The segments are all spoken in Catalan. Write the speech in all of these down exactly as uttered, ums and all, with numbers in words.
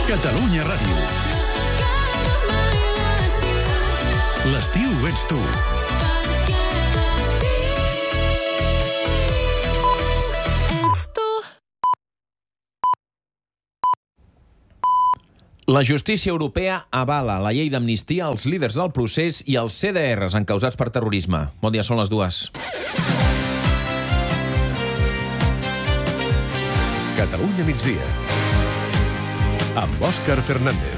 Catalunya Ràdio. L'estiu ets tu. La justícia europea avala la llei d'amnistia als líders del procés i als C D Rs encausats per terrorisme. Bon dia, són les dues. Catalunya migdia, amb Òscar Fernández.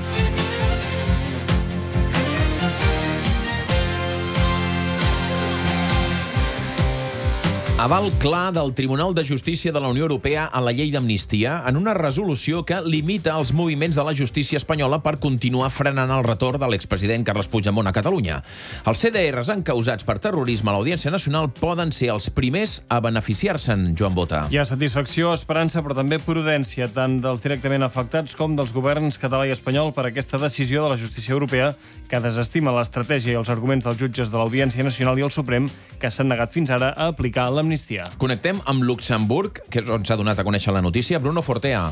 Aval clar del Tribunal de Justícia de la Unió Europea a la llei d'amnistia en una resolució que limita els moviments de la justícia espanyola per continuar frenant el retorn de l'expresident Carles Puigdemont a Catalunya. Els C D Rs encausats per terrorisme a l'Audiència Nacional poden ser els primers a beneficiar-se'n, Joan Bota. Hi ha satisfacció, esperança, però també prudència, tant dels directament afectats com dels governs català i espanyol per aquesta decisió de la justícia europea que desestima l'estratègia i els arguments dels jutges de l'Audiència Nacional i el Suprem que s'han negat fins ara a aplicar l'amnistia. Connectem amb Luxemburg, que és on s'ha donat a conèixer la notícia. Bruno Fortea.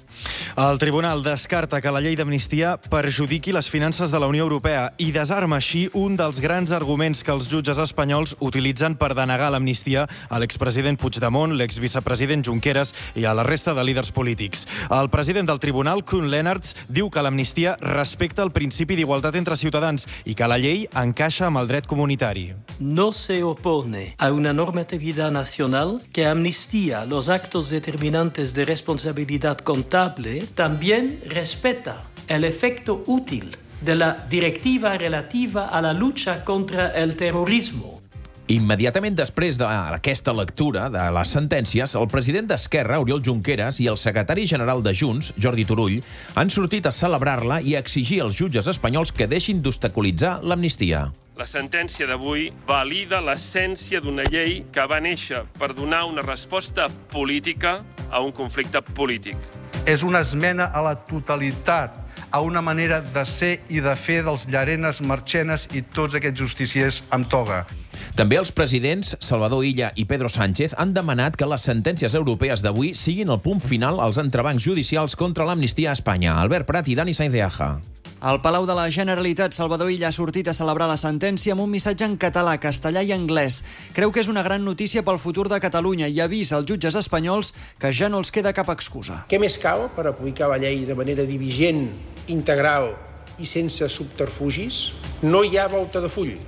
El tribunal descarta que la llei d'amnistia perjudiqui les finances de la Unió Europea i desarma així un dels grans arguments que els jutges espanyols utilitzen per denegar l'amnistia a l'expresident Puigdemont, l'exvicepresident Junqueras i a la resta de líders polítics. El president del tribunal, Koen Lenaerts, diu que l'amnistia respecta el principi d'igualtat entre ciutadans i que la llei encaixa amb el dret comunitari. No se opone a una normatividad nacional que amnistía los actos determinantes de responsabilidad contable, también respeta el efecto útil de la directiva relativa a la lucha contra el terrorismo. Immediatament després d'aquesta lectura de les sentències, el president d'Esquerra, Oriol Junqueras, i el secretari general de Junts, Jordi Turull, han sortit a celebrar-la i a exigir als jutges espanyols que deixin d'obstaculitzar l'amnistia. La sentència d'avui valida l'essència d'una llei que va néixer per donar una resposta política a un conflicte polític. És una esmena a la totalitat, a una manera de ser i de fer dels Llarenas, Marchenas i tots aquests justiciers amb toga. També els presidents Salvador Illa i Pedro Sánchez han demanat que les sentències europees d'avui siguin el punt final als entrebancs judicials contra l'amnistia a Espanya. Albert Prat i Dani Sainz de Aja. Al Palau de la Generalitat, Salvador Illa ha sortit a celebrar la sentència amb un missatge en català, castellà i anglès. Creu que és una gran notícia pel futur de Catalunya i avisa als jutges espanyols que ja no els queda cap excusa. Què més cal per aplicar la llei de manera diligent, integral i sense subterfugis? No hi ha volta de full.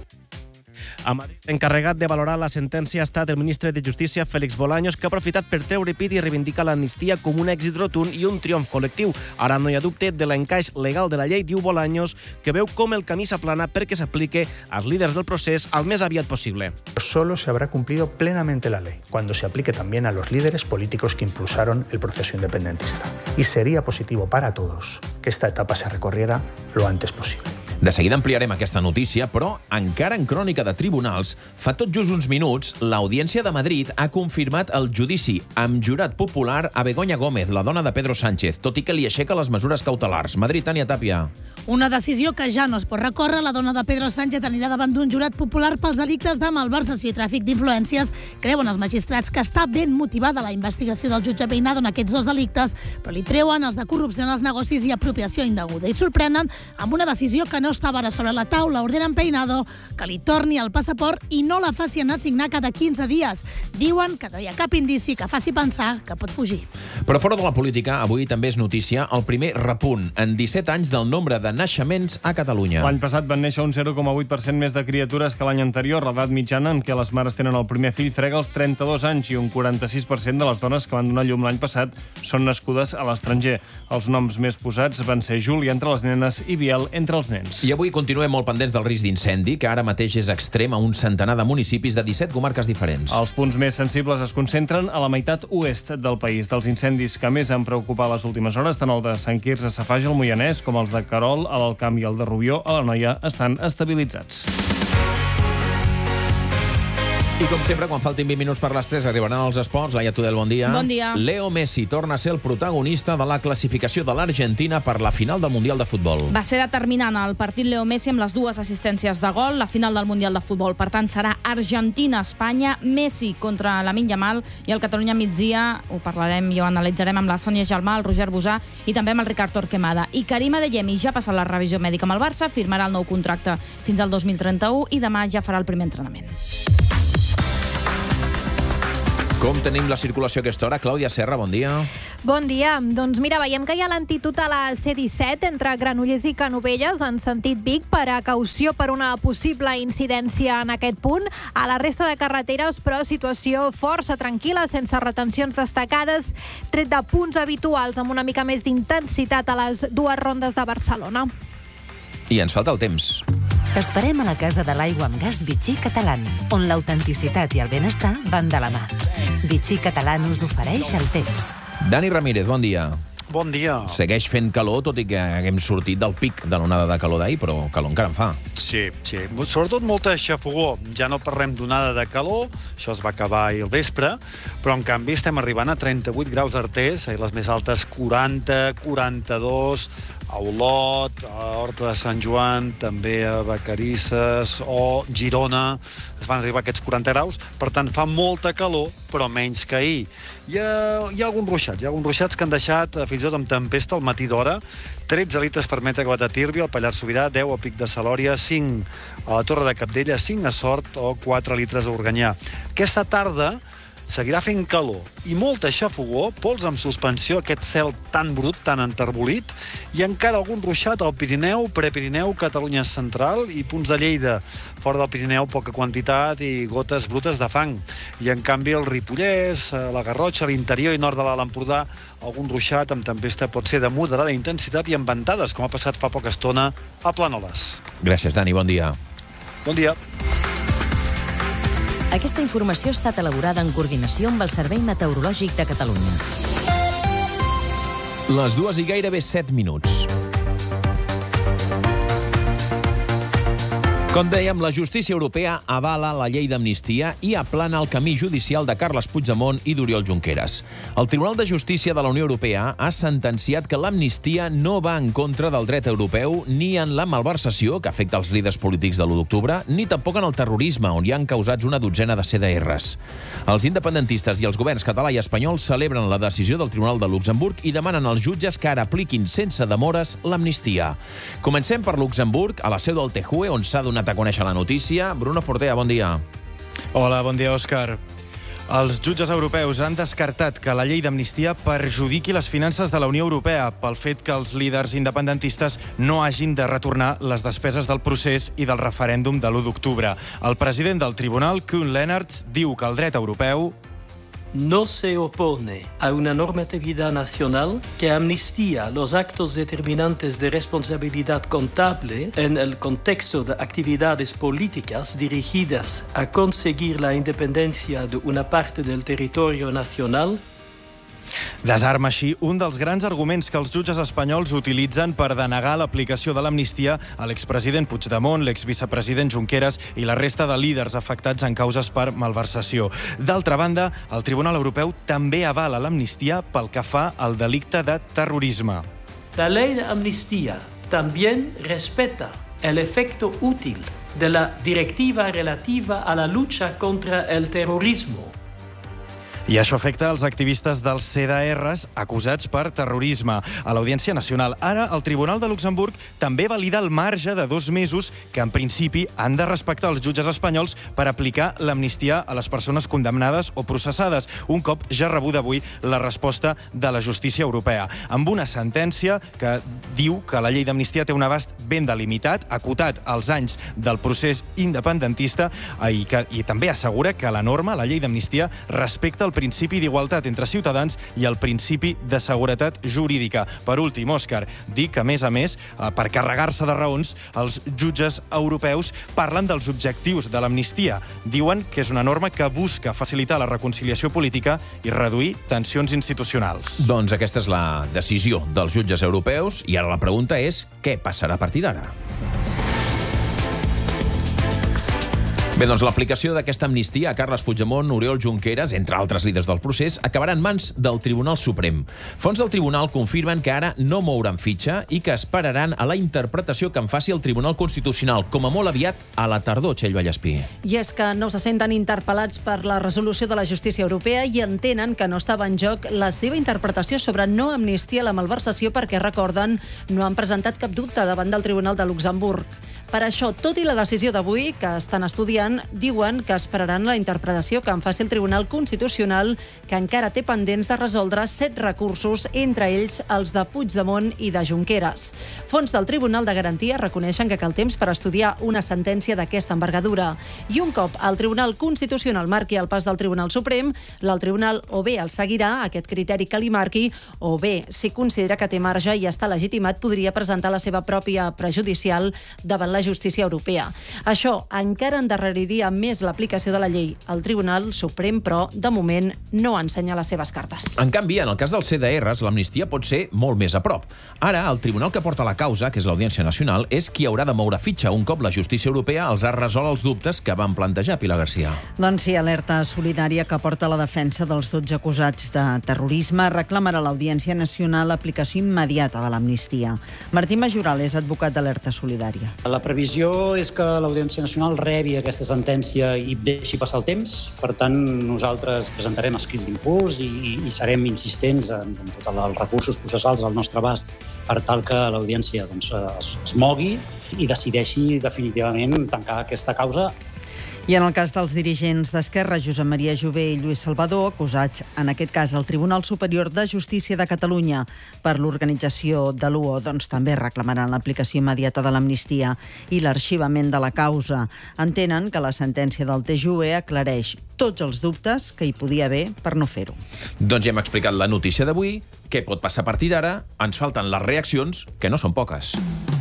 A Madrid, encarregat de valorar la sentència ha estat el ministre de Justícia, Félix Bolaños, que ha aprofitat per treure pit i reivindicar l'amnistia com un èxit rotund i un triomf col·lectiu. Ara no hi ha dubte de l'encaix legal de la llei, diu Bolaños, que veu com el camí s'aplana perquè s'aplique als líders del procés al més aviat possible. Solo se habrá cumplido plenamente la ley cuando se aplique también a los líderes políticos que impulsaron el proceso independentista. Y sería positivo para todos que esta etapa se recorriera lo antes posible. De seguida ampliarem aquesta notícia, però encara en crònica de tribunals, fa tot just uns minuts, l'Audiència de Madrid ha confirmat el judici amb jurat popular a Begoña Gómez, la dona de Pedro Sánchez, tot i que li aixeca les mesures cautelars. Madrid, Tània Tàpia. Una decisió que ja no es pot recórrer. La dona de Pedro Sánchez anirà davant d'un jurat popular pels delictes de malversació i tràfic d'influències. Creuen els magistrats que està ben motivada la investigació del jutge Peinado en aquests dos delictes, però li treuen els de corrupció en els negocis i apropiació indeguda. I sorprenen amb una decisió que no estava ara sobre la taula. Ordenen Peinado que li torni el passaport i no la faci anar a signar cada quinze dies. Diuen que no hi ha cap indici que faci pensar que pot fugir. Però fora de la política, avui també és notícia el primer repunt en disset anys del nombre de naixements a Catalunya. L'any passat van néixer un zero coma vuit per cent més de criatures que l'any anterior. L'edat mitjana en què les mares tenen el primer fill frega els trenta-dos anys i un quaranta-sis per cent de les dones que van donar llum l'any passat són nascudes a l'estranger. Els noms més posats van ser Júlia entre les nenes i Biel entre els nens. I avui continuem molt pendents del risc d'incendi, que ara mateix és extrem a un centenar de municipis de disset comarques diferents. Els punts més sensibles es concentren a la meitat oest del país. Dels incendis que més han preocupat les últimes hores, tant el de Sant Quirze, Safaja, el Moianès, com els de Querol, a l'Alt Camp i el de Rubió, a l'Anoia, estan estabilitzats. I com sempre, quan faltin vint minuts per les tres, arribaran els esports. Laia Tudel, bon dia. Bon dia. Leo Messi torna a ser el protagonista de la classificació de l'Argentina per la final del Mundial de Futbol. Va ser determinant el partit Leo Messi amb les dues assistències de gol, la final del Mundial de Futbol. Per tant, serà Argentina-Espanya, Messi contra Lamine Yamal i el Catalunya migdia ho parlarem i ho analitzarem amb la Sònia Gelmà, el Roger Bosà i també amb el Ricard Torquemada. I Karim Adeyemi ja ha passat la revisió mèdica amb el Barça, firmarà el nou contracte fins al dos mil trenta-u i demà ja farà el primer entrenament. Com tenim la circulació a aquesta hora? Clàudia Serra, bon dia. Bon dia. Doncs mira, veiem que hi ha lentitud a la C disset entre Granollers i Canovelles en sentit Vic per a caució per una possible incidència en aquest punt. A la resta de carreteres, però, situació força tranquil·la, sense retencions destacades, tret de punts habituals amb una mica més d'intensitat a les dues rondes de Barcelona. I ens falta el temps. T'esperem a la Casa de l'Aigua amb Gas Vichy Catalán, on l'autenticitat i el benestar van de la mà. Vichy Catalán us ofereix el temps. Dani Ramírez, bon dia. Bon dia. Segueix fent calor, tot i que haguem sortit del pic de l'onada de calor d'ahir, però calor encara en fa. Sí, sí. Sobretot molta xafogor. Ja no parlem d'onada de calor, això es va acabar ahir al vespre, però en canvi estem arribant a trenta-vuit graus arters, i les més altes quaranta, quaranta-dos, a Olot, a Horta de Sant Joan, també a Vacarisses o Girona, es van arribar a aquests quaranta graus, per tant fa molta calor, però menys que ahir. Hi ha, hi ha alguns ruixats, hi ha alguns ruixats que han deixat fins i tot amb tempesta al matí d'hora, tretze litres per metre quadrat a Tírvia, al Pallars Sobirà, deu a Pic de Salòria, cinc a la Torre de Cabdella, cinc a Sort o quatre litres a Organyà. Aquesta tarda seguirà fent calor i molta xafogor, pols amb suspensió, aquest cel tan brut, tan enterbolit, i encara algun ruixat al Pirineu, Prepirineu, Catalunya Central i punts de Lleida. Fora del Pirineu, poca quantitat i gotes brutes de fang. I en canvi el Ripollès, la Garrotxa, l'interior i nord de l'Alt Empordà, algun ruixat amb tempesta pot ser de moderada intensitat i amb ventades, com ha passat fa poca estona a Planoles. Gràcies, Dani, bon dia. Bon dia. Aquesta informació ha estat elaborada en coordinació amb el Servei Meteorològic de Catalunya. Les dues i gairebé set minuts. Com dèiem, la justícia europea avala la llei d'amnistia i aplana el camí judicial de Carles Puigdemont i d'Oriol Junqueras. El Tribunal de Justícia de la Unió Europea ha sentenciat que l'amnistia no va en contra del dret europeu ni en la malversació que afecta els líders polítics de l'u d'octubre, ni tampoc en el terrorisme, on hi han causats una dotzena de C D Rs. Els independentistes i els governs català i espanyol celebren la decisió del Tribunal de Luxemburg i demanen als jutges que ara apliquin sense demores l'amnistia. Comencem per Luxemburg, a la seu del T J U E, on s'ha donat a conèixer la notícia. Bruno Fortea, bon dia. Hola, bon dia, Òscar. Els jutges europeus han descartat que la llei d'amnistia perjudiqui les finances de la Unió Europea pel fet que els líders independentistes no hagin de retornar les despeses del procés i del referèndum de l'u d'octubre. El president del tribunal, Koen Lenaerts, diu que el dret europeu no se opone a una normatividad nacional que amnistía los actos determinantes de responsabilidad contable en el contexto de actividades políticas dirigidas a conseguir la independencia de una parte del territorio nacional. Desarma així un dels grans arguments que els jutges espanyols utilitzen per denegar l'aplicació de l'amnistia a l'expresident Puigdemont, l'exvicepresident Junqueras i la resta de líders afectats en causes per malversació. D'altra banda, el Tribunal Europeu també avala l'amnistia pel que fa al delicte de terrorisme. La ley de amnistía también respeta el efecto útil de la directiva relativa a la lucha contra el terrorismo. I això afecta els activistes dels C D Rs acusats per terrorisme. A l'Audiència Nacional, ara, el Tribunal de Luxemburg també valida el marge de dos mesos que, en principi, han de respectar els jutges espanyols per aplicar l'amnistia a les persones condemnades o processades, un cop ja rebuda avui la resposta de la justícia europea, amb una sentència que diu que la llei d'amnistia té un abast ben delimitat, acotat als anys del procés independentista i, que, i també assegura que la norma, la llei d'amnistia, respecta el principi d'igualtat entre ciutadans i el principi de seguretat jurídica. Per últim, Òscar, dir que, a més a més, per carregar-se de raons, els jutges europeus parlen dels objectius de l'amnistia. Diuen que és una norma que busca facilitar la reconciliació política i reduir tensions institucionals. Doncs aquesta és la decisió dels jutges europeus i ara la pregunta és què passarà a partir d'ara? Bé, doncs l'aplicació d'aquesta amnistia a Carles Puigdemont, Oriol Junqueras, entre altres líders del procés, acabarà en mans del Tribunal Suprem. Fons del Tribunal confirmen que ara no mouran fitxa i que esperaran a la interpretació que en faci el Tribunal Constitucional, com a molt aviat a la tardor, Txell Vallespí. I és que no se senten interpel·lats per la resolució de la justícia europea i entenen que no estava en joc la seva interpretació sobre no amnistia la malversació perquè, recorden, no han presentat cap dubte davant del Tribunal de Luxemburg. Per això, tot i la decisió d'avui, que estan estudiant, diuen que esperaran la interpretació que en faci el Tribunal Constitucional, que encara té pendents de resoldre set recursos, entre ells els de Puigdemont i de Junqueras. Fons del Tribunal de Garantia reconeixen que cal temps per estudiar una sentència d'aquesta envergadura. I un cop el Tribunal Constitucional marqui el pas del Tribunal Suprem, el Tribunal o bé el seguirà, aquest criteri que li marqui, o bé, si considera que té marge i està legitimat, podria presentar la seva pròpia prejudicial davant la justícia europea. Això encara endarreriria més l'aplicació de la llei. El Tribunal Suprem, però, de moment, no ensenya les seves cartes. En canvi, en el cas dels C D Rs, l'amnistia pot ser molt més a prop. Ara, el tribunal que porta la causa, que és l'Audiència Nacional, és qui haurà de moure fitxa un cop la justícia europea els ha resolt els dubtes que van plantejar, Pilar García. Doncs sí, Alerta Solidària, que porta la defensa dels dotze acusats de terrorisme, reclamarà a l'Audiència Nacional l'aplicació immediata de l'amnistia. Martí Majoral és advocat d'Alerta Solidària. La previsió és que l'Audiència Nacional rebi aquesta sentència i deixi passar el temps. Per tant, nosaltres presentarem escrits d'impuls i, i serem insistents en, en tots els recursos processals al nostre abast per tal que l'Audiència doncs, es, es mogui i decideixi definitivament tancar aquesta causa. I en el cas dels dirigents d'Esquerra, Josep Maria Jové i Lluís Salvador, acusats en aquest cas al Tribunal Superior de Justícia de Catalunya per l'organització de l'U O, doncs també reclamaran l'aplicació immediata de l'amnistia i l'arxivament de la causa. Entenen que la sentència del T J U E aclareix tots els dubtes que hi podia haver per no fer-ho. Doncs ja hem explicat la notícia d'avui. Què pot passar a partir d'ara? Ens falten les reaccions, que no són poques.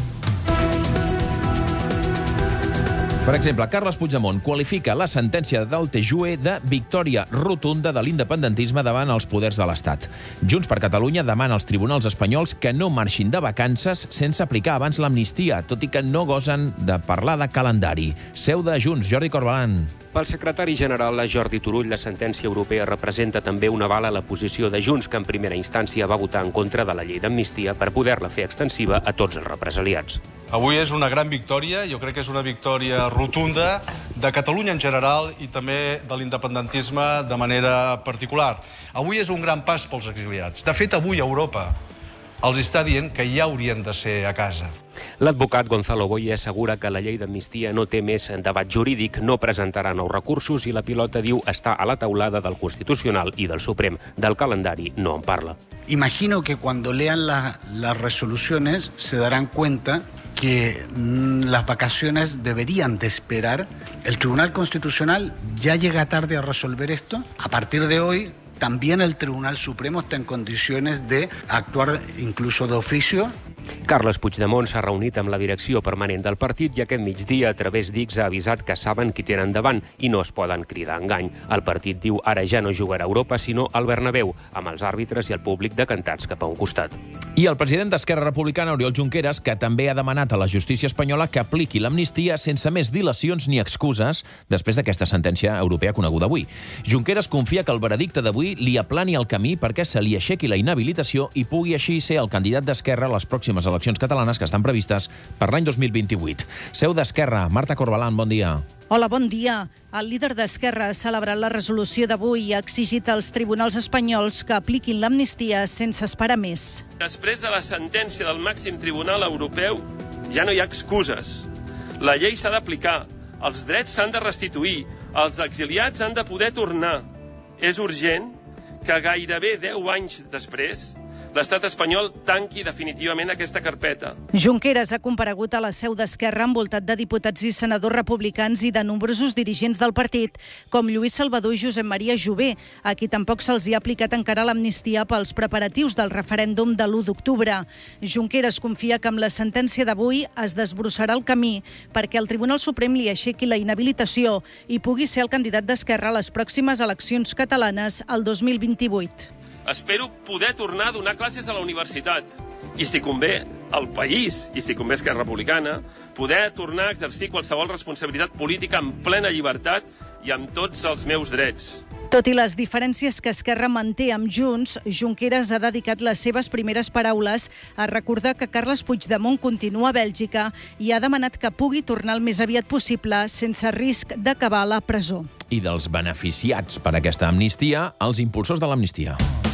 Per exemple, Carles Puigdemont qualifica la sentència del T J U E de victòria rotunda de l'independentisme davant els poders de l'Estat. Junts per Catalunya demana als tribunals espanyols que no marxin de vacances sense aplicar abans l'amnistia, tot i que no gosen de parlar de calendari. Seu de Junts, Jordi Corbalan. Pel secretari general Jordi Turull, la sentència europea representa també un aval a la posició de Junts, que en primera instància va votar en contra de la llei d'amnistia per poder-la fer extensiva a tots els represaliats. Avui és una gran victòria, jo crec que és una victòria rotunda de Catalunya en general i també de l'independentisme de manera particular. Avui és un gran pas pels exiliats. De fet, avui a Europa els està dient que ja haurien de ser a casa. L'advocat Gonzalo Boye assegura que la llei d'amnistia no té més debat jurídic, no presentarà nous recursos i la pilota, diu, està a la taulada del Constitucional i del Suprem. Del calendari no en parla. Imagino que cuando lean la, las resoluciones se darán cuenta que mmm, las vacaciones deberían de esperar. El Tribunal Constitucional ya llega tarde a resolver esto. A partir de hoy, también el Tribunal Supremo está en condiciones de actuar incluso de oficio. Carles Puigdemont s'ha reunit amb la direcció permanent del partit i aquest migdia a través d'X ha avisat que saben qui tenen davant i no es poden cridar a engany. El partit diu ara ja no jugarà a Europa sinó al Bernabéu, amb els àrbitres i el públic decantats cap a un costat. I el president d'Esquerra Republicana, Oriol Junqueras, que també ha demanat a la justícia espanyola que apliqui l'amnistia sense més dilacions ni excuses després d'aquesta sentència europea coneguda avui. Junqueras confia que el veredicte d'avui li aplani el camí perquè se li aixequi la inhabilitació i pugui així ser el candidat d'Esquerra a les pròximes eleccions catalanes que estan previstes per l'any dos mil vint-i-vuit. Seu d'Esquerra, Marta Corbalan, bon dia. Hola, bon dia. El líder d'Esquerra ha celebrat la resolució d'avui i ha exigit als tribunals espanyols que apliquin l'amnistia sense esperar més. Després de la sentència del màxim tribunal europeu, ja no hi ha excuses. La llei s'ha d'aplicar, els drets s'han de restituir, els exiliats han de poder tornar. És urgent que gairebé deu anys després l'estat espanyol tanqui definitivament aquesta carpeta. Junqueras ha comparegut a la seu d'Esquerra envoltat de diputats i senadors republicans i de nombrosos dirigents del partit, com Lluís Salvador i Josep Maria Jové, a qui tampoc se'ls hi ha aplicat encara l'amnistia pels preparatius del referèndum de l'u d'octubre. Junqueras confia que amb la sentència d'avui es desbrossarà el camí perquè el Tribunal Suprem li aixequi la inhabilitació i pugui ser el candidat d'Esquerra a les pròximes eleccions catalanes el dos mil vint-i-vuit. Espero poder tornar a donar classes a la universitat i, si convé, el país, i si convé Esquerra Republicana, poder tornar a exercir qualsevol responsabilitat política amb plena llibertat i amb tots els meus drets. Tot i les diferències que Esquerra manté amb Junts, Junqueras ha dedicat les seves primeres paraules a recordar que Carles Puigdemont continua a Bèlgica i ha demanat que pugui tornar el més aviat possible sense risc d'acabar a la presó. I dels beneficiats per aquesta amnistia, els impulsors de l'amnistia.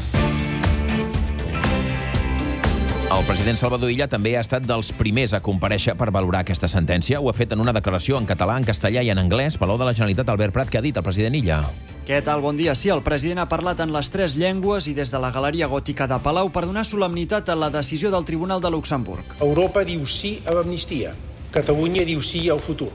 El president Salvador Illa també ha estat dels primers a comparèixer per valorar aquesta sentència. Ho ha fet en una declaració en català, en castellà i en anglès. Palau de la Generalitat, Albert Prat, què ha dit el president Illa? Què tal? Bon dia. Sí, el president ha parlat en les tres llengües i des de la Galeria Gòtica de Palau per donar solemnitat a la decisió del Tribunal de Luxemburg. Europa diu sí a l'amnistia. Catalunya diu sí al futur.